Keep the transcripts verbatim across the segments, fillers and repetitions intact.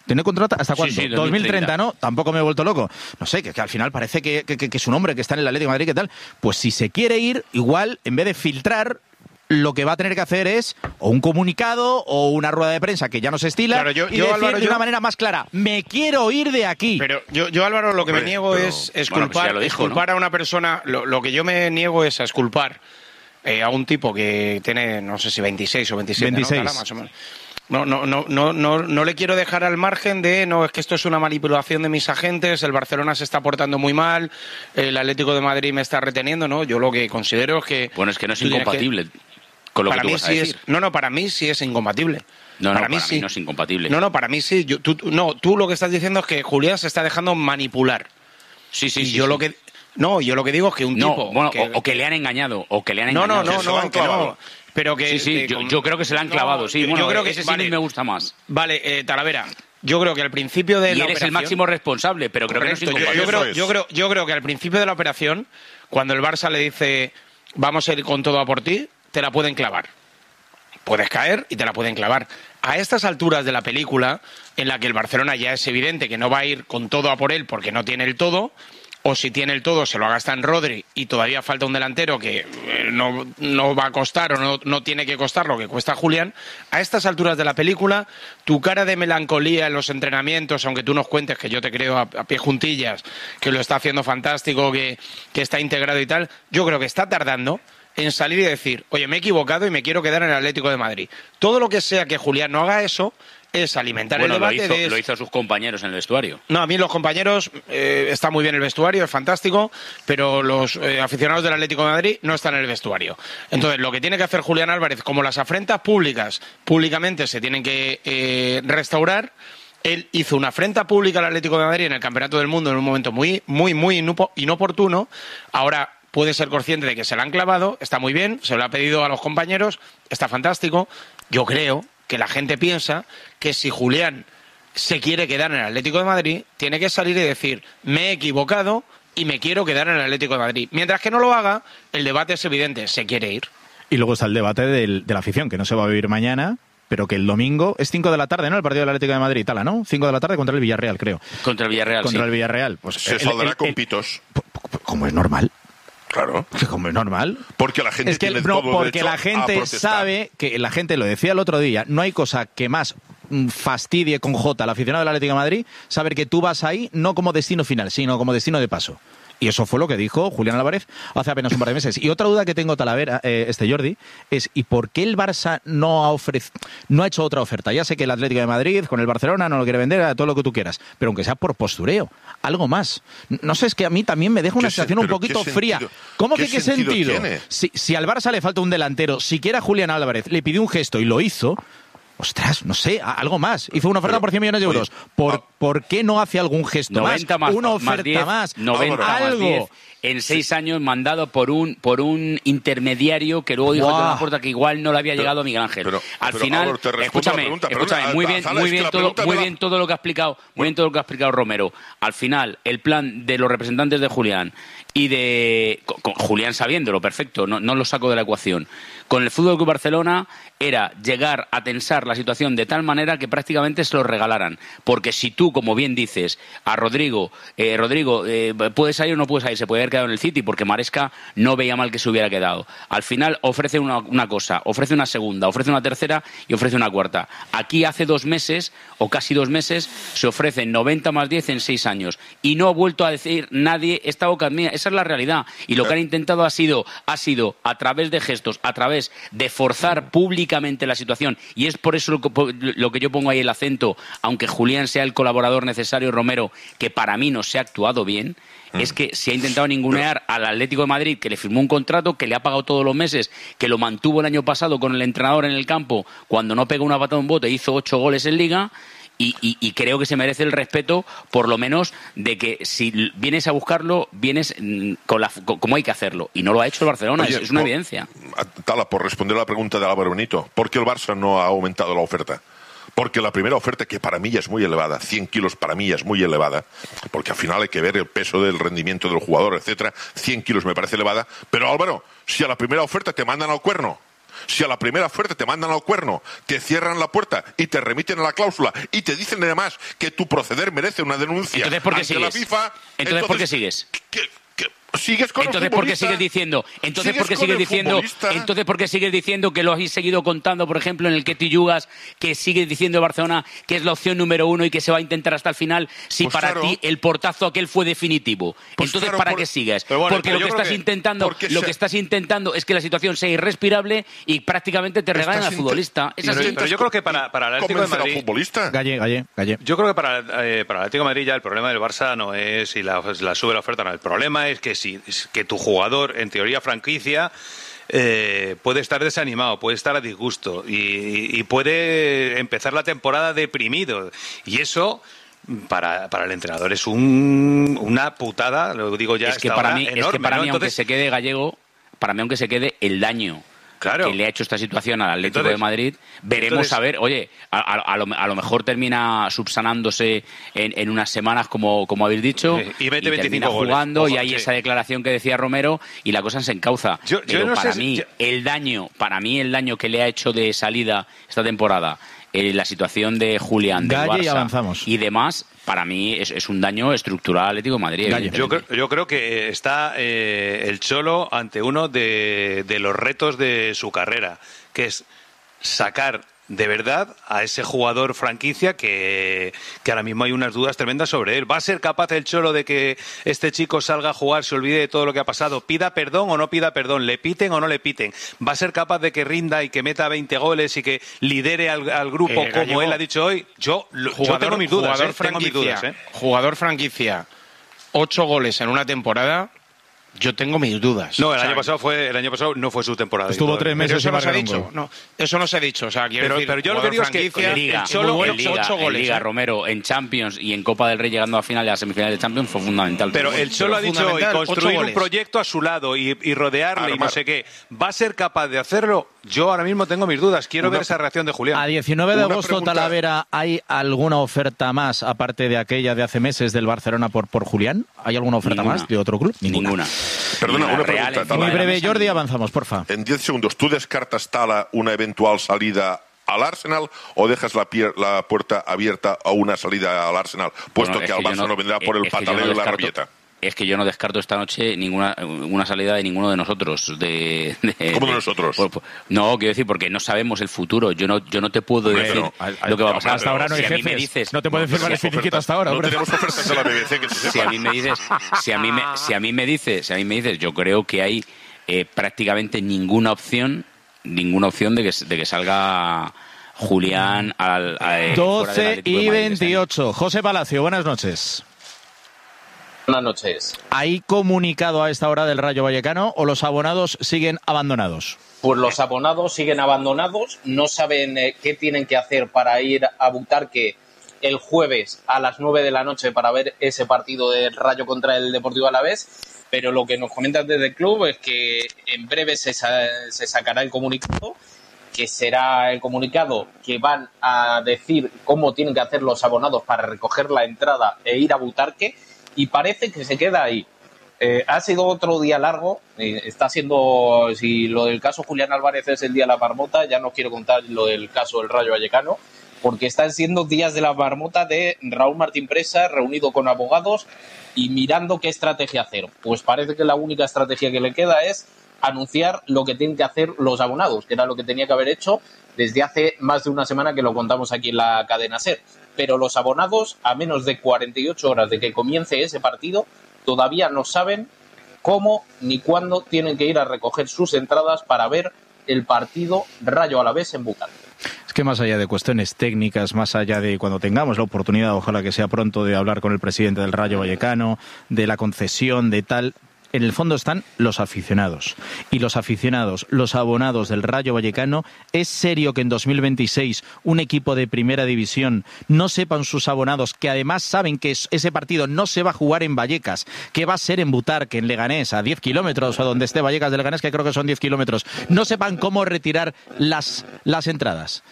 ¿Tiene contrato hasta cuándo? Sí, sí, dos mil treinta, ¿no? Tampoco me he vuelto loco. No sé, que, que al final parece que, que, que es un hombre que está en el Atlético de Madrid, ¿qué tal? Pues si se quiere ir, igual, en vez de filtrar, lo que va a tener que hacer es o un comunicado o una rueda de prensa que ya no se estila, claro, yo, y yo, decir Álvaro, de yo... una manera más clara, me quiero ir de aquí. Pero yo, yo Álvaro, lo que Hombre, me niego pero... es, es bueno, culpar, pues dijo, es culpar ¿no? a una persona, lo, lo que yo me niego es a exculpar eh, a un tipo que tiene, no sé si veintiséis o veintisiete, veintiséis. ¿no? Cara, más o menos. No, no, no, no, no, no le quiero dejar al margen de, no, es que esto es una manipulación de mis agentes, el Barcelona se está portando muy mal, el Atlético de Madrid me está reteniendo, ¿no? Yo lo que considero es que... Bueno, es que no es tú tienes incompatible que... con lo para que tú mí vas a sí decir. es, no, no, para mí sí es incompatible. No, no, para, para mí, sí. no es incompatible. No, no, para mí sí. Yo, tú, no, tú lo que estás diciendo es que Julián se está dejando manipular. Sí, sí, y sí. yo sí. lo que... No, yo lo que digo es que un no, tipo... bueno, que, o, o que le han engañado, o que le han no, engañado. no, no, Que se lo han no, que clavado. no. Pero que... Sí, sí, eh, yo, con- yo creo que se le han no, clavado, sí. yo- Bueno, yo creo que ese sí vale, me gusta más. Vale, eh, Talavera, yo creo que al principio de Y la él es el operación- máximo responsable, pero creo que no es Correcto, yo, incompatible. yo creo, Eso es. yo, creo, yo creo que al principio de la operación, cuando el Barça le dice vamos a ir con todo a por ti, te la pueden clavar. Puedes caer y te la pueden clavar. A estas alturas de la película, en la que el Barcelona ya es evidente que no va a ir con todo a por él porque no tiene el todo, o si tiene el todo se lo gasta en Rodri y todavía falta un delantero que eh, no, no va a costar o no, no tiene que costar lo que cuesta Julián, a estas alturas de la película, tu cara de melancolía en los entrenamientos, aunque tú nos cuentes que yo te creo a, a pie juntillas, que lo está haciendo fantástico, que, que está integrado y tal, yo creo que está tardando en salir y decir, oye, me he equivocado y me quiero quedar en el Atlético de Madrid. Todo lo que sea que Julián no haga eso es alimentar Bueno, el lo debate hizo, de... lo hizo a sus compañeros en el vestuario. No, a mí los compañeros, eh, está muy bien el vestuario, es fantástico, pero los eh, aficionados del Atlético de Madrid no están en el vestuario. Entonces, lo que tiene que hacer Julián Álvarez, como las afrentas públicas, públicamente se tienen que eh, restaurar, él hizo una afrenta pública al Atlético de Madrid en el Campeonato del Mundo en un momento muy, muy, muy inupo- inoportuno. Ahora puede ser consciente de que se la han clavado, está muy bien, se lo ha pedido a los compañeros, está fantástico. Yo creo que la gente piensa que si Julián se quiere quedar en el Atlético de Madrid, tiene que salir y decir, me he equivocado y me quiero quedar en el Atlético de Madrid. Mientras que no lo haga, el debate es evidente, se quiere ir. Y luego está el debate del, de la afición, que no se va a vivir mañana, pero que el domingo es cinco de la tarde, ¿no? El partido del Atlético de Madrid, Tala, ¿no? cinco de la tarde contra el Villarreal, creo. Contra el Villarreal, Contra sí. el Villarreal. Pues Se el- saldrá el- con el- pitos. Como es normal. Claro. Como es normal. Porque la gente Es que tiene no, todo porque derecho la a gente protestar. sabe que la gente lo decía el otro día, no hay cosa que más mm, fastidie con J al aficionado del Atlético de Madrid, saber que tú vas ahí no como destino final, sino como destino de paso. Y eso fue lo que dijo Julián Álvarez hace apenas un par de meses. Y otra duda que tengo, Talavera, eh, este Jordi, es ¿y por qué el Barça no ha ofrec- no ha hecho otra oferta? Ya sé que el Atlético de Madrid con el Barcelona no lo quiere vender, a todo lo que tú quieras, pero aunque sea por postureo, algo más. No sé, es que a mí también me deja una ¿Qué se- sensación un pero poquito qué fría. sentido- ¿Cómo qué que qué sentido sentido? tiene? Si, si al Barça le falta un delantero, siquiera Julián Álvarez le pidió un gesto y lo hizo, ostras, no sé, a- algo más. Hizo una oferta Pero, por cien millones de euros. oye, ¿Por, ah, ¿Por qué no hace algún gesto noventa más? más, Una más oferta diez, más. noventa más algo. diez en seis años mandado por un por un intermediario que luego dijo Buah. de una puerta que igual no le había Pero- llegado a Miguel Ángel. pero- Al pero, final, Álvaro, te respondo escúchame, la pregunta, pero escúchame, no, muy bien, Zala, muy es que bien la todo, pregunta muy me la- bien todo lo que ha explicado, muy bien todo lo que ha explicado Romero. Al final, el plan de los representantes de Julián y de con, con Julián sabiéndolo, perfecto, no, no lo saco de la ecuación. Con el F C Barcelona era llegar a tensar la situación de tal manera que prácticamente se lo regalaran. Porque si tú, como bien dices, a Rodrigo, eh, Rodrigo, eh, ¿puedes salir o no puedes salir? Se puede haber quedado en el City porque Maresca no veía mal que se hubiera quedado. Al final ofrece una, una cosa, ofrece una segunda, ofrece una tercera y ofrece una cuarta. Aquí hace dos meses, o casi dos meses, se ofrecen noventa más diez en seis años. Y no ha vuelto a decir nadie esta boca mía. Esa es la realidad. Y lo que han intentado ha sido, ha sido a través de gestos, a través de forzar públicamente la situación. Y es por eso lo que, lo que yo pongo ahí el acento, aunque Julián sea el colaborador necesario, Romero, que para mí no se ha actuado bien, mm. es que se ha intentado ningunear al Atlético de Madrid, que le firmó un contrato, que le ha pagado todos los meses, que lo mantuvo el año pasado con el entrenador en el campo, cuando no pegó una patada en un bote, hizo ocho goles en Liga. Y, y, y creo que se merece el respeto, por lo menos, de que si vienes a buscarlo, vienes con la, con, como hay que hacerlo. Y no lo ha hecho el Barcelona, Oye, es, es una por, evidencia. Tala, por responder a la pregunta de Álvaro Benito, ¿por qué el Barça no ha aumentado la oferta? Porque la primera oferta, que para mí ya es muy elevada, cien kilos para mí ya es muy elevada, porque al final hay que ver el peso del rendimiento del jugador, etcétera. cien kilos me parece elevada. Pero Álvaro, si a la primera oferta te mandan al cuerno, Si a la primera oferta te mandan al cuerno, te cierran la puerta y te remiten a la cláusula y te dicen además que tu proceder merece una denuncia entonces, ¿por qué ante sigues? la FIFA... Entonces, entonces, ¿por qué sigues? ¿qué, qué, sigues con entonces, ¿por qué sigues diciendo? Entonces, ¿por qué sigues diciendo? Entonces, ¿por qué sigues diciendo que lo habéis seguido contando, por ejemplo, en el Ketty Yugas, que sigues diciendo el Barcelona que es la opción número uno y que se va a intentar hasta el final, si pues para claro. ti el portazo aquel fue definitivo? Pues Entonces, claro, ¿para por... qué sigues? Bueno, porque lo que estás que... intentando, lo se... que estás intentando es que la situación sea irrespirable y prácticamente te regalen al futbolista. Es pero, así. pero yo creo que para, para el Atlético de Madrid, futbolista? Galle, Galle, Galle. Yo creo que para, eh, para el Atlético de Madrid ya el problema del Barça no es si la, la sube la oferta, no. El problema es que si que tu jugador, en teoría franquicia, eh, puede estar desanimado, puede estar a disgusto y, y puede empezar la temporada deprimido. Y eso, para, para el entrenador, es un, una putada, lo digo ya. Es que para mí, enorme, es que para ¿no? mí Entonces, aunque se quede Gallego, para mí aunque se quede el daño claro. que le ha hecho esta situación al Atlético Entonces, de Madrid, veremos entonces, a ver, oye, a, a, a, lo, a lo mejor termina subsanándose en, en unas semanas, como, como habéis dicho, sí, y mete termina veinticinco jugando goles. y hay sí. esa declaración que decía Romero y la cosa se encauza. Yo, Pero yo no para sé mí, si, yo... el daño, para mí el daño que le ha hecho de salida esta temporada, eh, la situación de Julián, del Galle, Barça y avanzamos. y demás, para mí es, es un daño estructural al Atlético de Madrid. Yo creo, yo creo que está eh, el Cholo ante uno de, de los retos de su carrera, que es sacar de verdad a ese jugador franquicia que, que ahora mismo hay unas dudas tremendas sobre él. ¿Va a ser capaz el Cholo de que este chico salga a jugar, se olvide de todo lo que ha pasado, pida perdón o no pida perdón, le piten o no le piten? ¿Va a ser capaz de que rinda y que meta veinte goles y que lidere al, al grupo Eh, como Gallego, él ha dicho hoy? Yo, yo jugador, tengo mis dudas, jugador ¿eh? Tengo mis dudas, ¿eh? Jugador franquicia, ocho goles en una temporada. Yo tengo mis dudas. No, el O sea, año pasado fue, el año pasado no fue su temporada. Estuvo tres Pero meses eso sin no se ha marcar un dicho. gol. No, eso no se ha dicho. O sea, quiero Pero- decir, pero yo lo que jugador digo es que franquicia, En Liga, el Cholo, en ocho, Liga, ocho en goles. Liga, ¿eh? Romero, en Champions y en Copa del Rey llegando a final y a las semifinales de Champions fue fundamental. Pero el Cholo ha dicho hoy fundamental, ocho construir un goles. proyecto a su lado y, y rodearle y no Armar. sé qué. ¿Va a ser capaz de hacerlo? Yo ahora mismo tengo mis dudas. Quiero Una- ver esa reacción de Julián. A diecinueve de Una agosto, pregunta. Talavera, ¿hay alguna oferta más, aparte de aquella de hace meses del Barcelona por, por Julián? ¿Hay alguna oferta Ninguna. más de otro club? Ninguna. Perdona, Ninguna una real pregunta, encima Tala. Muy de la breve, mesa, Jordi, ninguna. avanzamos, porfa. En diez segundos, ¿tú descartas, Tala, una eventual salida al Arsenal o dejas la, pier- la puerta abierta a una salida al Arsenal, puesto Bueno, que es al yo Barça no, vendrá por el es que yo pataleo no y la descarto- rabieta? Es que yo no descarto esta noche ninguna una salida de ninguno de nosotros. De, de- ¿Cómo de de- nosotros? por- por- no, quiero decir, porque no sabemos el futuro. Yo no yo no te puedo Hombre, decir pero- lo que va a pasar. Hasta ahora no hay Si a mí jefes. me dices, No te pueden firmar No el tenemos finiquito ofertas- hasta ahora, No hombre. tenemos ofertas de la B B C que se si sepa. a mí me dices, si a mí me, si a mí me dices, si a mí me dices, yo creo que hay eh, prácticamente ninguna opción, ninguna opción de que de que salga Julián al a, eh, fuera del doce Atlético de y Madrid. veintiocho. José Palacio, buenas noches. Buenas noches. ¿Hay comunicado a esta hora del Rayo Vallecano o los abonados siguen abandonados? Pues los abonados siguen abandonados, no saben eh, qué tienen que hacer para ir a Butarque el jueves a las nueve de la noche para ver ese partido del Rayo contra el Deportivo Alavés, pero lo que nos comentan desde el club es que en breve se, sa- se sacará el comunicado, que será el comunicado que van a decir cómo tienen que hacer los abonados para recoger la entrada e ir a Butarque, y parece que se queda ahí. Eh, ha sido otro día largo, eh, está siendo, si lo del caso Julián Álvarez es el día de la marmota, ya no quiero contar lo del caso del Rayo Vallecano, porque están siendo días de la marmota de Raúl Martín Presa reunido con abogados y mirando qué estrategia hacer. Pues parece que la única estrategia que le queda es anunciar lo que tienen que hacer los abonados, que era lo que tenía que haber hecho desde hace más de una semana que lo contamos aquí en la cadena SER. Pero los abonados, a menos de cuarenta y ocho horas de que comience ese partido, todavía no saben cómo ni cuándo tienen que ir a recoger sus entradas para ver el partido Rayo Alavés en Butarque. Es que más allá de cuestiones técnicas, más allá de cuando tengamos la oportunidad, ojalá que sea pronto, de hablar con el presidente del Rayo Vallecano, de la concesión, de tal, en el fondo están los aficionados. Y los aficionados, los abonados del Rayo Vallecano, ¿es serio que en dos mil veintiséis un equipo de primera división no sepan sus abonados, que además saben que ese partido no se va a jugar en Vallecas, que va a ser en Butarque, en Leganés, a diez kilómetros, o donde esté Vallecas de Leganés, que creo que son diez kilómetros, no sepan cómo retirar las, las entradas?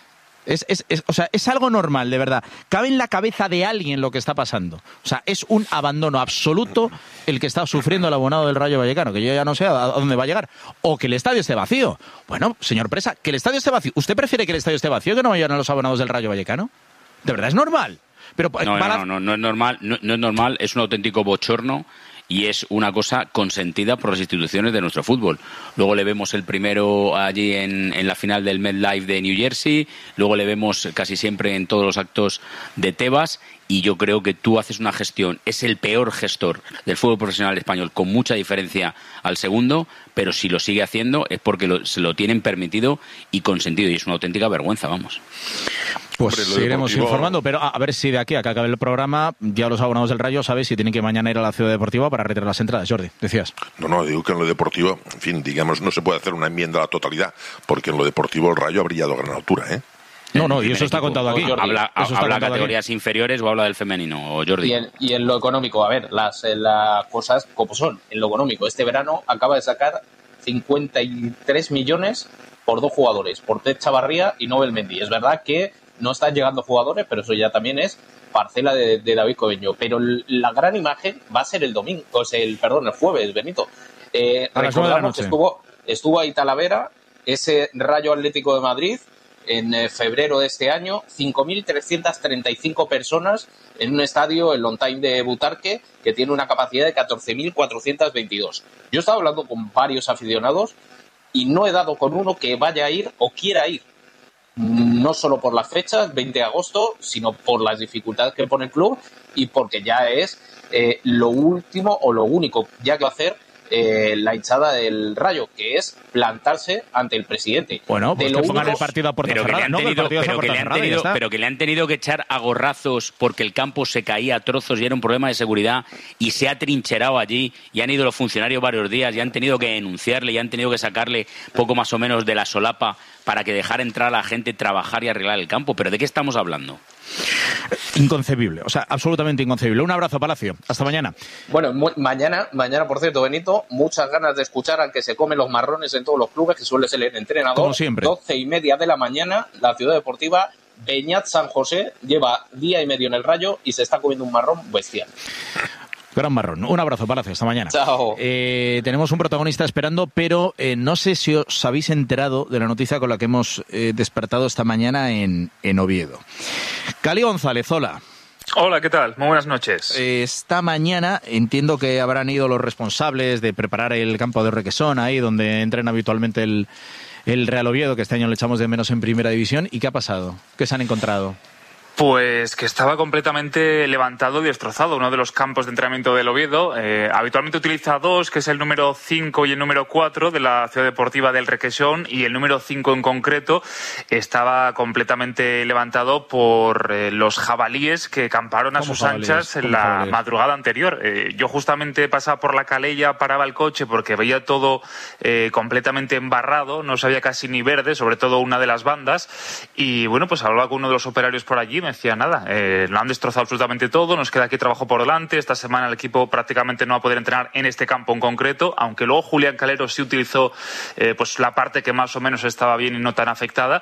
Es, es, es, o sea, es algo normal, de verdad. Cabe en la cabeza de alguien lo que está pasando. O sea, es un abandono absoluto el que está sufriendo el abonado del Rayo Vallecano, que yo ya no sé a dónde va a llegar. O que el estadio esté vacío. Bueno, señor Presa, que el estadio esté vacío. ¿Usted prefiere que el estadio esté vacío que no vayan a los abonados del Rayo Vallecano? ¿De verdad es normal? Pero, no, para... no, no, no es normal, no, no es normal, es un auténtico bochorno y es una cosa consentida por las instituciones de nuestro fútbol. Luego le vemos el primero allí en, en la final del MetLife de New Jersey, luego le vemos casi siempre en todos los actos de Tebas, y yo creo que tú haces una gestión, es el peor gestor del fútbol profesional español, con mucha diferencia al segundo, pero si lo sigue haciendo es porque lo, se lo tienen permitido y consentido, y es una auténtica vergüenza, vamos. Pues Hombre, seguiremos deportivo... informando, pero a, a ver si de aquí a que acabe el programa ya los abonados del Rayo sabéis si tienen que mañana ir a la Ciudad Deportiva para retirar las entradas. Jordi, decías. No, no, digo que en lo deportivo, en fin, digamos, no se puede hacer una enmienda a la totalidad, porque en lo deportivo el Rayo ha brillado a gran altura, ¿eh? No, no, y eso está contado aquí. ¿Habla, Eso está habla contado categorías aquí. inferiores o habla del femenino, Jordi? Y en, y en lo económico, a ver, las, las cosas como son. En lo económico, este verano acaba de sacar cincuenta y tres millones por dos jugadores, por Ted Chavarría y Nobel Mendy. Es verdad que no están llegando jugadores, pero eso ya también es parcela de, de David Cobeño. Pero la gran imagen va a ser el domingo, o sea, el, perdón, el jueves, Benito. Eh, A las nueve de la recordamos que noche. estuvo, estuvo ahí Talavera, ese Rayo Atlético de Madrid, en eh, febrero de este año, cinco mil trescientas treinta y cinco personas en un estadio, el On Time de Butarque, que tiene una capacidad de catorce mil cuatrocientos veintidós. Yo he estado hablando con varios aficionados y no he dado con uno que vaya a ir o quiera ir. No solo por las fechas, veinte de agosto, sino por las dificultades que pone el club y porque ya es eh, lo último o lo único ya que va a hacer eh, la hinchada del Rayo, que es plantarse ante el presidente. Bueno, pues de que lo pongan único, el partido a puerta pero que, le cerrada. han No, que el tenido, partido es a pero, que puerta le han cerrada y ya tenido, está. pero que le han tenido que echar a gorrazos porque el campo se caía a trozos y era un problema de seguridad y se ha trincherado allí y han ido los funcionarios varios días y han tenido que denunciarle y han tenido que sacarle poco más o menos de la solapa para que dejara entrar a la gente, trabajar y arreglar el campo. ¿Pero de qué estamos hablando? Inconcebible, o sea, absolutamente inconcebible. Un abrazo, Palacio. Hasta mañana. Bueno, mu- mañana, mañana, por cierto, Benito, muchas ganas de escuchar al que se come los marrones en todos los clubes, que suele ser el entrenador. Como siempre. doce y media de la mañana, la Ciudad Deportiva, Beñat San José, lleva día y medio en el Rayo y se está comiendo un marrón bestial. Gran marrón. Un abrazo, Palacio. Hasta mañana. Chao. Eh, tenemos un protagonista esperando, pero eh, no sé si os habéis enterado de la noticia con la que hemos eh, despertado esta mañana en, en Oviedo. Cali González, hola. Hola, ¿qué tal? Muy buenas noches. Eh, esta mañana entiendo que habrán ido los responsables de preparar el campo de Requesón, ahí donde entrena habitualmente el, el Real Oviedo, que este año le echamos de menos en Primera División. ¿Y qué ha pasado? ¿Qué se han encontrado? Pues que estaba completamente levantado y destrozado, uno de los campos de entrenamiento del Oviedo. Eh, habitualmente utiliza dos, que es el número cinco y el número cuatro de la Ciudad Deportiva del Requesón, y el número cinco en concreto estaba completamente levantado por eh, los jabalíes que camparon a sus jabalíes? anchas en ¿Cómo la jabalíes? madrugada anterior. Eh, yo justamente pasaba por la calella, paraba el coche porque veía todo eh, completamente embarrado, no se veía casi ni verde, sobre todo una de las bandas, y bueno, pues hablaba con uno de los operarios por allí. Me decía, nada, eh, lo han destrozado absolutamente todo, nos queda aquí trabajo por delante, esta semana el equipo prácticamente no va a poder entrenar en este campo en concreto, aunque luego Julián Calero sí utilizó eh, pues la parte que más o menos estaba bien y no tan afectada,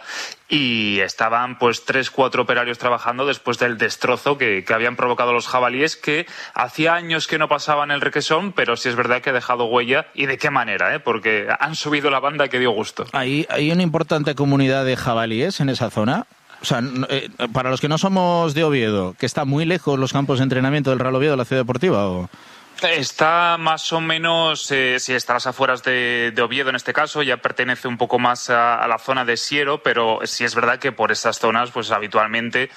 y estaban pues tres, cuatro operarios trabajando después del destrozo que, que habían provocado los jabalíes, que hacía años que no pasaban el Requesón, pero sí es verdad que ha dejado huella, y de qué manera, ¿eh? Porque han subido la banda que dio gusto. ¿Hay, hay una importante comunidad de jabalíes en esa zona? O sea, eh, para los que no somos de Oviedo, que está muy lejos los campos de entrenamiento del Real Oviedo de la Ciudad Deportiva, ¿o...? Está más o menos, eh, si está a las afueras de, de Oviedo en este caso, ya pertenece un poco más a, a la zona de Siero, pero sí es verdad que por esas zonas pues habitualmente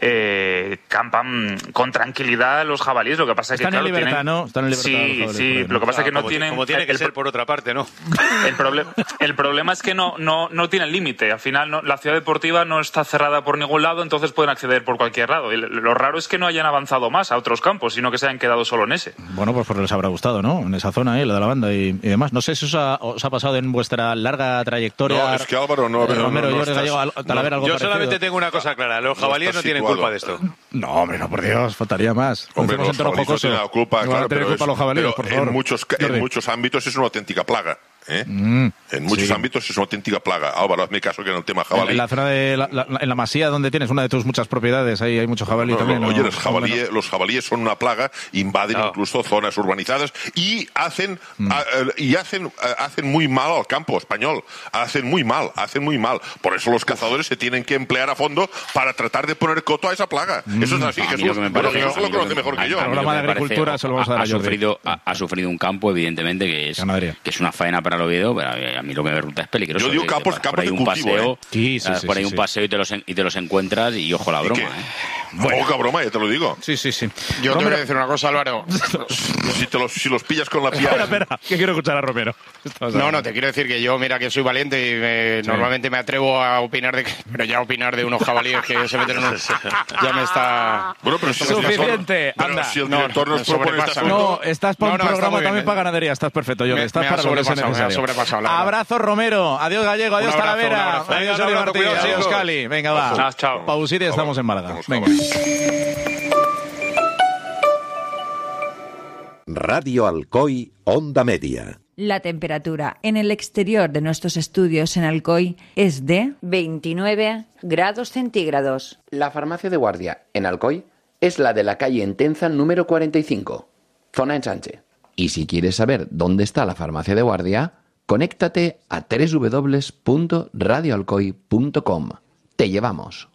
eh, campan con tranquilidad los jabalíes. Lo que pasa es que Están en claro, libertad, tienen... ¿no? Están en libertad los Sí, jabalíes, sí, por ahí, ¿no? lo que pasa es que no como, tienen... Como tiene que el, ser por otra parte, ¿no? El, proble- el problema es que no, no, no tienen límite. Al final no, la ciudad deportiva no está cerrada por ningún lado, entonces pueden acceder por cualquier lado. Y lo raro es que no hayan avanzado más a otros campos, sino que se hayan quedado solo en ese. Bueno, pues porque les habrá gustado, ¿no? En esa zona, ¿eh? La de la banda y, y demás. No sé si os ha, os ha pasado en vuestra larga trayectoria. No, es que Álvaro no... eh, no, Romero, no, no Jordi estás- Gallego, Al- Talavera, algo Yo parecido. solamente tengo una cosa clara, los No jabalíes estás no tienen situado. culpa de esto. No, hombre, no, por Dios, faltaría más. Hombre, Hacemos los en tono jabalíes no jocoso. tienen la culpa, No van a claro, tener pero, culpa es- los jabalíes, pero por favor. en, muchos, ca- en Jordi. muchos ámbitos es una auténtica plaga. ¿eh? Mm. En muchos Sí. ámbitos es una auténtica plaga. Álvaro, hazme caso que en el tema jabalí. En la zona de la, la- en la Masía, donde tienes una de tus muchas propiedades, ahí hay mucho jabalí No, también. no, ¿no? oye, los jabalíes, los jabalíes son una plaga, invaden No. incluso zonas urbanizadas y hacen Mm. a- eh, y hacen eh, hacen muy mal al campo español, hacen muy mal, hacen muy mal. Por eso los cazadores se tienen que emplear a fondo para tratar de poner coto a esa plaga. Eso es así, A mí Jesús. lo que me Bueno, parece- Jesús a lo mí lo conoce que- mejor a- que yo. a mí lo Programa que de me parece- agricultura se lo vamos a dar a ha Jordi. sufrido, ha, ha sufrido un campo, evidentemente, que es, Ganadería. que es una faena para el Oviedo, pero a mí lo que me resulta es peligroso. Yo digo Que- campos- que campos por ahí de un cultivo, paseo, ¿eh? Sí, sí, ah, sí, por ahí sí, un sí. paseo y te los, en- y te los encuentras y ojo la ¿Y broma. qué? ¿eh? Poca broma, ya te lo digo. Sí, sí, sí. Yo te voy Romero- a decir una cosa, Álvaro. Si, te los, si los pillas con la Espera, piara. espera, que quiero escuchar a Romero. No, no, te quiero decir que yo, mira, que soy valiente y me- Sí. normalmente me atrevo a opinar de que, pero ya opinar de unos jabalíes que se meten en un... Ya me está... Bueno, pero si, Suficiente, pero anda. si el No, director no, nos propone este sobrepasa. asunto, No, estás para No, un no, está programa muy bien, también ¿eh? para ganadería. Estás perfecto, Jordi. Me- Estás me ha para lo que es sobrepasado, me ha necesario. sobrepasado, la verdad. Abrazo, Romero. Adiós, Gallego. Adiós, Un abrazo, Talavera. un abrazo. Adiós, Venga, Jordi un abrazo, Martí. cuidado, Adiós, chicos. Cali. Venga, va. Chao, chao. Pausita y estamos en Málaga. Vamos, Venga. Radio Alcoy, Onda Media. La temperatura en el exterior de nuestros estudios en Alcoy es de veintinueve grados centígrados. La farmacia de guardia en Alcoy es la de la calle Entenza número cuarenta y cinco, zona ensanche. Y si quieres saber dónde está la farmacia de guardia, conéctate a doble u doble u doble u punto radio alcoy punto com. Te llevamos.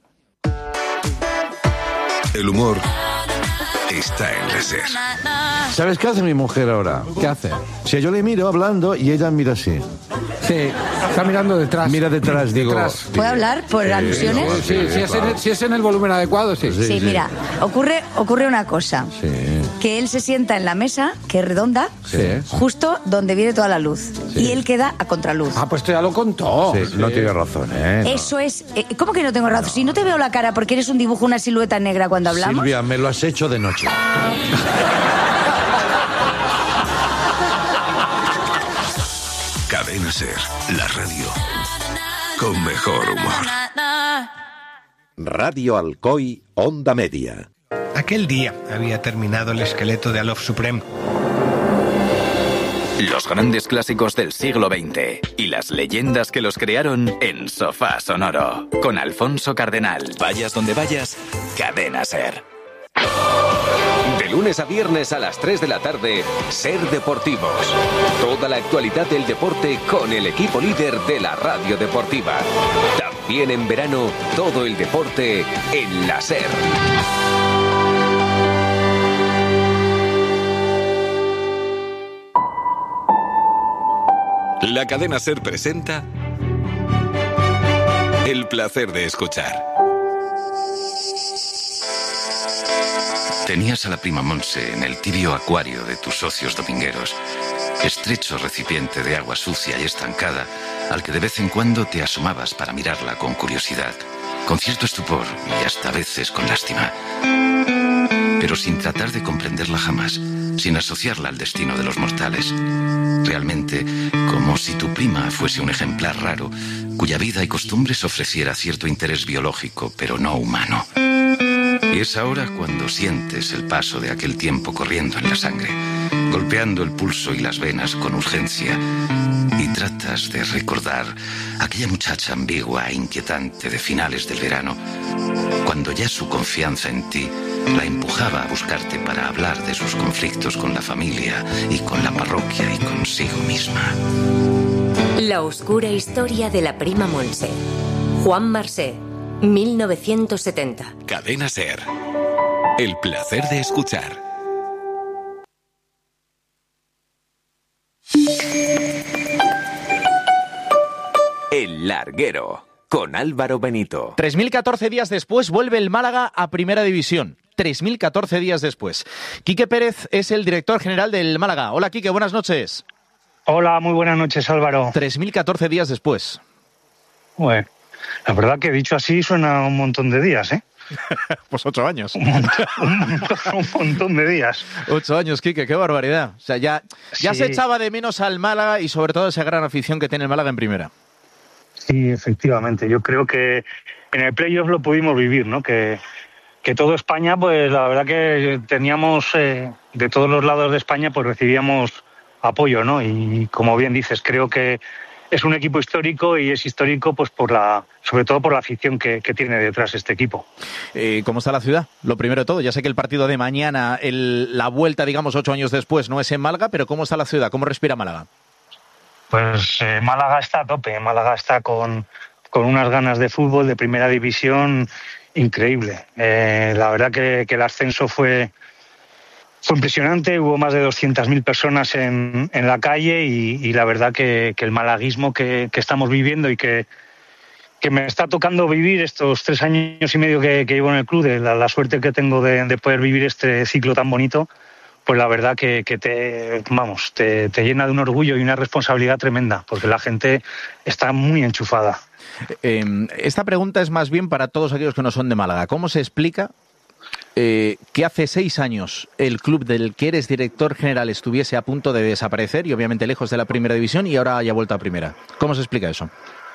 El humor está en la SER. ¿Sabes qué hace mi mujer ahora? ¿Qué hace? Si yo le miro hablando y ella mira así. Sí, está mirando detrás. Mira detrás, digo. Detrás. ¿Puedo hablar por alusiones? Sí, sí, si, es en, si es en el volumen adecuado, sí. Sí, sí. mira, ocurre, ocurre una cosa. Sí, Que él se sienta en la mesa, que es redonda, sí. justo donde viene toda la luz. Sí. Y él queda a contraluz. Ah, pues esto ya lo contó. Sí, no tiene razón, ¿eh? No. Eso es... eh, ¿Cómo que no tengo razón? Si no te veo la cara porque eres un dibujo, una silueta negra cuando hablamos... Silvia, me lo has hecho de noche. Cadena SER, la radio con mejor humor. Radio Alcoy, Onda Media. Aquel día había terminado el esqueleto de Alof Supreme. Los grandes clásicos del siglo veinte y las leyendas que los crearon en Sofá Sonoro. Con Alfonso Cardenal. Vayas donde vayas, Cadena SER. De lunes a viernes a las tres de la tarde, Ser Deportivos. Toda la actualidad del deporte con el equipo líder de la radio deportiva. También en verano, todo el deporte en la SER. La cadena SER presenta El placer de escuchar. Tenías a la prima Monse en el tibio acuario de tus socios domingueros, estrecho recipiente de agua sucia y estancada, al que de vez en cuando te asomabas para mirarla con curiosidad, con cierto estupor y hasta a veces con lástima, pero sin tratar de comprenderla jamás, sin asociarla al destino de los mortales. Realmente, como si tu prima fuese un ejemplar raro, cuya vida y costumbres ofreciera cierto interés biológico, pero no humano. Y es ahora cuando sientes el paso de aquel tiempo corriendo en la sangre, golpeando el pulso y las venas con urgencia, y tratas de recordar aquella muchacha ambigua e inquietante de finales del verano, cuando ya su confianza en ti la empujaba a buscarte para hablar de sus conflictos con la familia y con la parroquia y consigo misma. La oscura historia de la prima Monse. Juan Marsé, mil novecientos setenta. Cadena SER. El placer de escuchar. El Larguero, con Álvaro Benito. tres mil catorce días después vuelve el Málaga a Primera División. tres mil catorce días después. Quique Pérez es el director general del Málaga. Hola, Quique, buenas noches. Hola, muy buenas noches, Álvaro. tres mil catorce días después. Bueno, la verdad que dicho así suena un montón de días, ¿eh? Pues ocho años. Un montón, un montón, un montón de días. Ocho años, Quique, qué barbaridad. O sea, ya, ya Sí. se echaba de menos al Málaga y sobre todo esa gran afición que tiene el Málaga en Primera. Sí, efectivamente. Yo creo que en el playoff lo pudimos vivir, ¿no? Que, que todo España, pues la verdad que teníamos, eh, de todos los lados de España, pues recibíamos apoyo, ¿no? Y como bien dices, creo que es un equipo histórico y es histórico pues por la, sobre todo por la afición que, que tiene detrás este equipo. Eh, ¿Cómo está la ciudad? Lo primero de todo, ya sé que el partido de mañana, el, la vuelta, digamos, ocho años después, no es en Málaga, pero ¿cómo está la ciudad? ¿Cómo respira Málaga? Pues eh, Málaga está a tope, Málaga está con, con unas ganas de fútbol de primera división increíble. Eh, la verdad que, que el ascenso fue... Fue impresionante, hubo más de doscientas mil personas en, en la calle y, y la verdad que, que el malaguismo que, que estamos viviendo y que, que me está tocando vivir estos tres años y medio que, que llevo en el club, de la, la suerte que tengo de, de poder vivir este ciclo tan bonito, pues la verdad que, que te, vamos, te, te llena de un orgullo y una responsabilidad tremenda, porque la gente está muy enchufada. Eh, esta pregunta es más bien para todos aquellos que no son de Málaga. ¿Cómo se explica Eh, que hace seis años el club del que eres director general estuviese a punto de desaparecer y obviamente lejos de la primera división y ahora haya vuelto a primera? ¿Cómo se explica eso?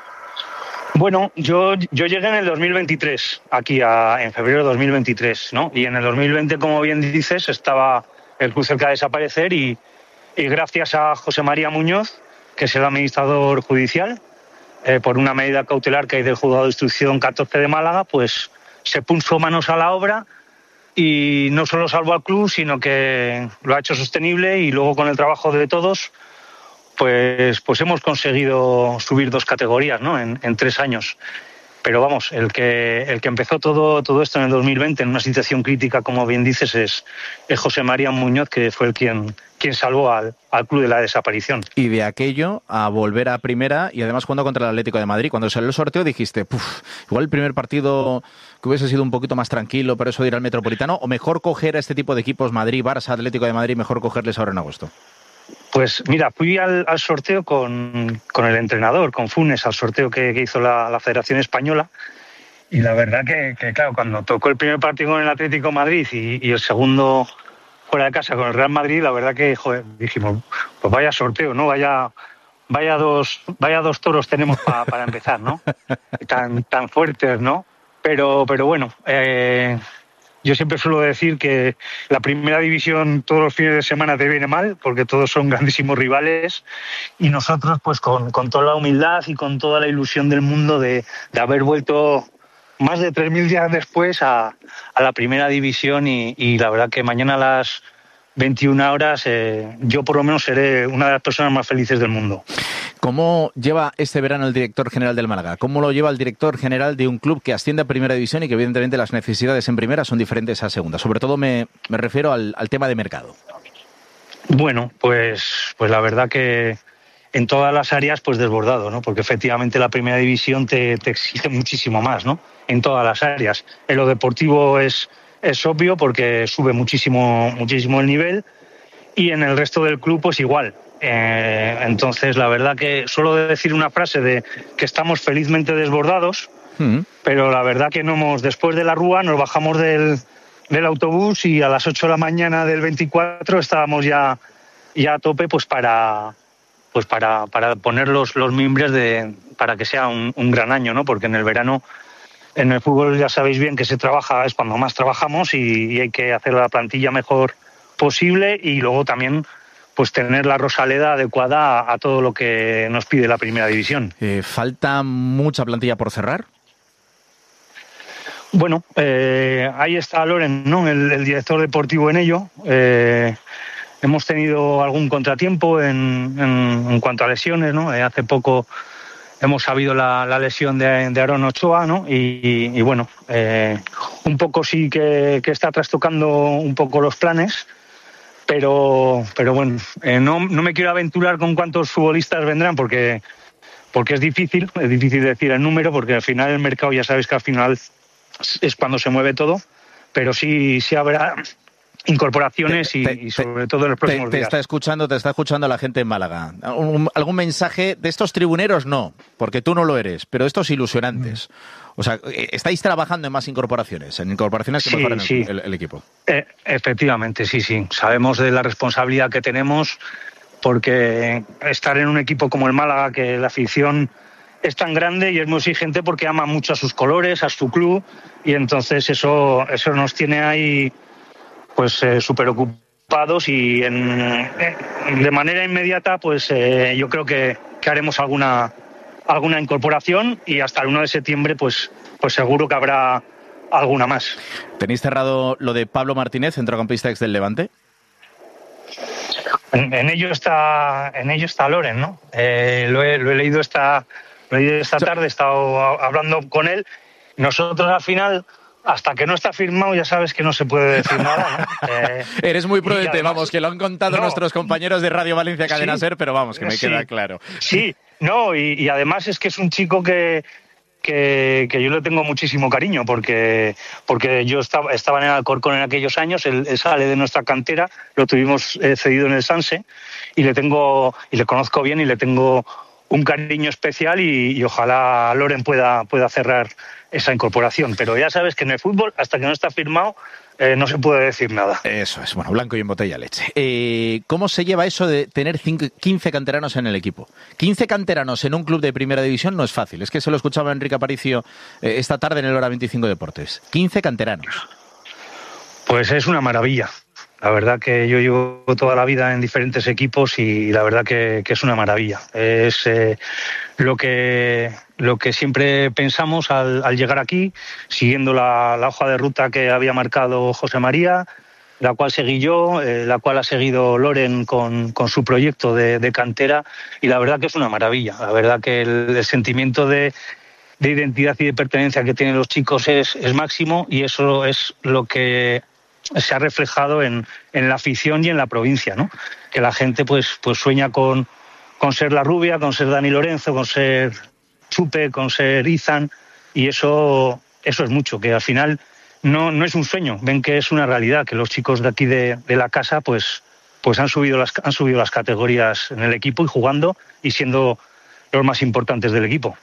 Bueno, yo, yo llegué en el dos mil veintitrés, aquí a, en febrero de dos mil veintitrés, ¿no? Y en el dos mil veinte, como bien dices, estaba el club cerca de desaparecer y, y gracias a José María Muñoz, que es el administrador judicial, eh, por una medida cautelar que hay del Juzgado de Instrucción catorce de Málaga, pues se puso manos a la obra y no solo salvó al club, sino que lo ha hecho sostenible y luego con el trabajo de todos, pues, pues hemos conseguido subir dos categorías, ¿no? en, en tres años. Pero vamos, el que, el que empezó todo, todo esto en el dos mil veinte en una situación crítica, como bien dices, es, es José María Muñoz, que fue el quien, quien salvó al, al club de la desaparición. Y de aquello a volver a primera y además jugando contra el Atlético de Madrid. Cuando salió el sorteo dijiste, puf, igual el primer partido que hubiese sido un poquito más tranquilo, pero eso de ir al Metropolitano, o mejor coger a este tipo de equipos, Madrid, Barça, Atlético de Madrid, mejor cogerles ahora en agosto. Pues mira, fui al, al sorteo con, con el entrenador, con Funes, al sorteo que, que hizo la, la Federación Española, y la verdad que, que, claro, cuando tocó el primer partido con el Atlético de Madrid y, y el segundo fuera de casa con el Real Madrid, la verdad que, joder, dijimos, pues vaya sorteo, ¿no? Vaya, vaya dos, vaya dos toros tenemos pa, para empezar, ¿no? Tan, tan fuertes, ¿no? Pero, pero bueno, eh, yo siempre suelo decir que la primera división todos los fines de semana te viene mal, porque todos son grandísimos rivales, y nosotros pues con, con toda la humildad y con toda la ilusión del mundo de, de haber vuelto más de tres mil días después a, a la primera división y, y la verdad que mañana a las veintiuna horas eh, yo por lo menos seré una de las personas más felices del mundo. ¿Cómo lleva este verano el director general del Málaga? ¿Cómo lo lleva el director general de un club que asciende a primera división y que evidentemente las necesidades en primera son diferentes a segunda? Sobre todo me, me refiero al, al tema de mercado. Bueno, pues, pues la verdad que en todas las áreas pues desbordado, ¿no? Porque efectivamente la primera división te, te exige muchísimo más, ¿no? En todas las áreas. En lo deportivo es, es obvio porque sube muchísimo, muchísimo el nivel, y en el resto del club pues igual. Eh, entonces la verdad que solo de decir una frase de que estamos felizmente desbordados, mm. pero la verdad que no hemos, después de la Rúa nos bajamos del, del autobús y a las ocho de la mañana del veinticuatro estábamos ya, ya a tope pues para... pues para, para poner los, los mimbres de, para que sea un, un gran año, ¿no? Porque en el verano, en el fútbol ya sabéis bien que se trabaja, es cuando más trabajamos y, y hay que hacer la plantilla mejor posible y luego también pues tener la Rosaleda adecuada a, a todo lo que nos pide la primera división. Eh, ¿Falta mucha plantilla por cerrar? Bueno, eh, ahí está Loren, ¿no? El, el director deportivo en ello. Eh, Hemos tenido algún contratiempo en, en, en cuanto a lesiones, ¿no? Eh, hace poco hemos sabido la, la lesión de, de Aaron Ochoa, ¿no? Y, y, y bueno, eh, un poco sí que, que está trastocando un poco los planes, pero, pero bueno, eh, no, no me quiero aventurar con cuántos futbolistas vendrán porque, porque es difícil, es difícil decir el número porque al final el mercado ya sabéis que al final es cuando se mueve todo, pero sí, sí habrá incorporaciones te, te, y, y sobre todo en los próximos te, te días. Está escuchando, te está escuchando la gente en Málaga. ¿Algún, algún mensaje de estos tribuneros? No, porque tú no lo eres, pero estos ilusionantes. O sea, ¿estáis trabajando en más incorporaciones? En incorporaciones que sí, mejoren sí. el, el, el equipo. Eh, efectivamente, sí, sí. Sabemos de la responsabilidad que tenemos porque estar en un equipo como el Málaga, que la afición es tan grande y es muy exigente porque ama mucho a sus colores, a su club, y entonces eso, eso nos tiene ahí pues eh, súper ocupados crispados y en, de manera inmediata pues eh, yo creo que, que haremos alguna alguna incorporación y hasta el uno de septiembre pues pues seguro que habrá alguna más. ¿Tenéis cerrado lo de Pablo Martínez, centrocampista ex del Levante? En, en ello está en ello está Loren, ¿no? Eh, lo, he, lo he leído esta lo he leído esta tarde, he estado hablando con él. Nosotros al final, hasta que no está firmado, ya sabes que no se puede decir nada, ¿no? Eh, Eres muy prudente, además, vamos, que lo han contado no, nuestros compañeros de Radio Valencia Cadena sí, Ser, pero vamos, que me sí, queda claro. Sí, no, y, y además es que es un chico que, que, que yo le tengo muchísimo cariño, porque, porque yo estaba, estaba en el Alcorcón en aquellos años, él, él sale de nuestra cantera, lo tuvimos eh, cedido en el Sanse, y le tengo, y le conozco bien y le tengo un cariño especial y, y ojalá Loren pueda, pueda cerrar esa incorporación. Pero ya sabes que en el fútbol, hasta que no está firmado, eh, no se puede decir nada. Eso es, bueno, blanco y en botella leche. Eh, ¿Cómo se lleva eso de tener cinco, quince canteranos en el equipo? quince canteranos en un club de primera división no es fácil. Es que se lo escuchaba Enrique Aparicio eh, esta tarde en el Hora veinticinco Deportes. quince canteranos. Pues es una maravilla. La verdad que yo llevo toda la vida en diferentes equipos y la verdad que, que es una maravilla. Es eh, lo que lo que siempre pensamos al, al llegar aquí, siguiendo la, la hoja de ruta que había marcado José María, la cual seguí yo, eh, la cual ha seguido Loren con, con su proyecto de, de cantera, y la verdad que es una maravilla. La verdad que el, el sentimiento de, de identidad y de pertenencia que tienen los chicos es, es máximo, y eso es lo que se ha reflejado en, en la afición y en la provincia, ¿no? Que la gente pues, pues sueña con, con ser la Rubia, con ser Dani Lorenzo, con ser Chupe, con ser Izan, y eso, eso es mucho, que al final no, no es un sueño, ven que es una realidad, que los chicos de aquí de, de la casa pues, pues han subido las, han subido las categorías en el equipo y jugando y siendo los más importantes del equipo.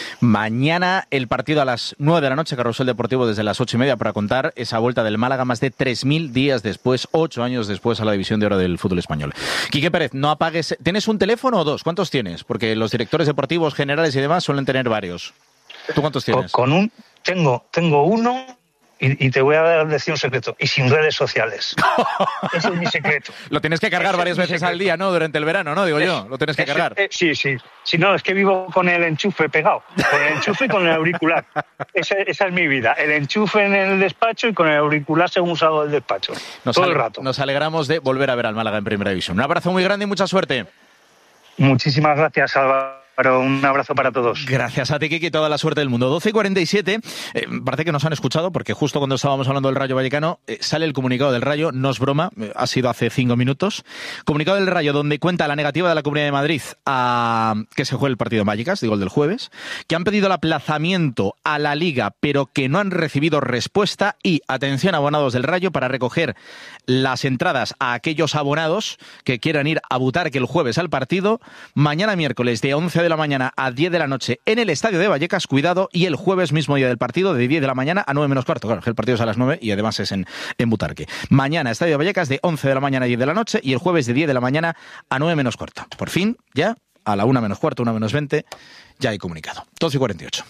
Mañana el partido a las nueve de la noche, Carrusel Deportivo desde las ocho y media para contar esa vuelta del Málaga más de tres mil días después, ocho años después a la División de Oro del fútbol español. Quique Pérez, no apagues... ¿Tienes un teléfono o dos? ¿Cuántos tienes? Porque los directores deportivos generales y demás suelen tener varios. ¿Tú cuántos tienes? Con, con un... Tengo, tengo uno... Y, y te voy a decir un secreto, y sin redes sociales. Ese es mi secreto. Lo tienes que cargar Ese varias veces al día, ¿no? Durante el verano, ¿no? Digo yo, lo tienes que Ese, cargar. Eh, sí, sí. Si no, es que vivo con el enchufe pegado. Con el enchufe y con el auricular. Esa, esa es mi vida. El enchufe en el despacho y con el auricular según salgo del despacho. Nos todo ale- el rato. Nos alegramos de volver a ver al Málaga en Primera División. Un abrazo muy grande y mucha suerte. Muchísimas gracias, Álvaro. Un abrazo para todos. Gracias a ti, Kiki, toda la suerte del mundo. doce y cuarenta y siete, eh, parece que nos han escuchado, porque justo cuando estábamos hablando del Rayo Vallecano, eh, sale el comunicado del Rayo, no es broma, eh, ha sido hace cinco minutos. Comunicado del Rayo donde cuenta la negativa de la Comunidad de Madrid a que se juegue el partido en Vallecas, digo el del jueves, que han pedido el aplazamiento a la Liga, pero que no han recibido respuesta, y atención, abonados del Rayo, para recoger las entradas a aquellos abonados que quieran ir a Butarque el jueves al partido, mañana miércoles de once de la mañana a diez de la noche en el estadio de Vallecas, cuidado, y el jueves mismo día del partido de diez de la mañana a nueve menos cuarto. Claro, el partido es a las nueve y además es en, en Butarque. Mañana estadio de Vallecas de once de la mañana a diez de la noche y el jueves de diez de la mañana a nueve menos cuarto. Por fin, ya a la una menos cuarto, una menos veinte, ya hay comunicado. doce y cuarenta y ocho.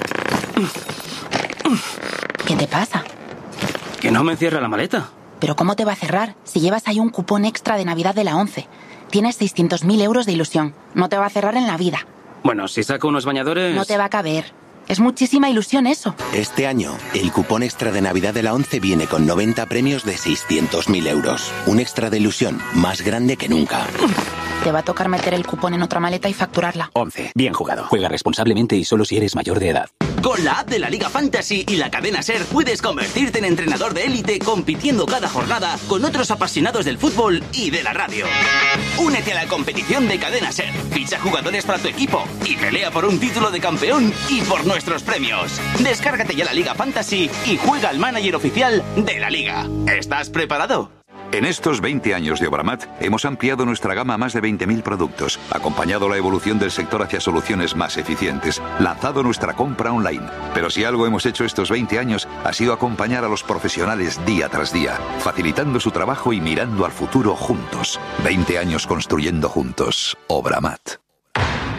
¿Qué te pasa? Que no me cierra la maleta. ¿Pero cómo te va a cerrar si llevas ahí un cupón extra de Navidad de la ONCE? Tienes seiscientos mil euros de ilusión. No te va a cerrar en la vida. Bueno, si saco unos bañadores... No te va a caber. Es muchísima ilusión eso. Este año, el cupón extra de Navidad de la ONCE viene con noventa premios de seiscientos mil euros. Un extra de ilusión más grande que nunca. Te va a tocar meter el cupón en otra maleta y facturarla. ONCE. Bien jugado. Juega responsablemente y solo si eres mayor de edad. Con la app de la Liga Fantasy y la cadena SER puedes convertirte en entrenador de élite compitiendo cada jornada con otros apasionados del fútbol y de la radio. Únete a la competición de cadena SER, ficha jugadores para tu equipo y pelea por un título de campeón y por nuestros premios. Descárgate ya la Liga Fantasy y juega al manager oficial de la Liga. ¿Estás preparado? En estos veinte años de Obramat hemos ampliado nuestra gama a más de veinte mil productos, acompañado la evolución del sector hacia soluciones más eficientes, lanzado nuestra compra online. Pero si algo hemos hecho estos veinte años ha sido acompañar a los profesionales día tras día, facilitando su trabajo y mirando al futuro juntos. veinte años construyendo juntos. Obramat.